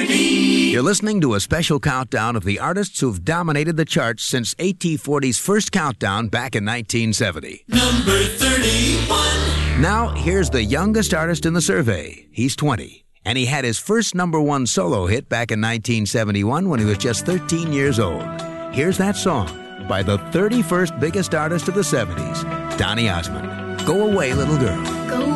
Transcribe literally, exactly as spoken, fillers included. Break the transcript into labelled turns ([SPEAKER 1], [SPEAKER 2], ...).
[SPEAKER 1] You're listening to a special countdown of the artists who've dominated the charts since A T forty's first countdown back in nineteen seventy.
[SPEAKER 2] Number thirty-one.
[SPEAKER 1] Now, here's the youngest artist in the survey. He's twenty, and he had his first number one solo hit back in nineteen seventy-one when he was just thirteen years old. Here's that song by the thirty-first biggest artist of the seventies, Donny Osmond. Go Away, Little Girl.
[SPEAKER 3] Go